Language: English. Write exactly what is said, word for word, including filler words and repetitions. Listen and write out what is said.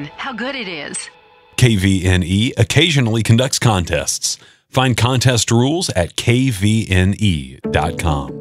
how good it is. K V N E occasionally conducts contests. Find contest rules at K V N E dot com.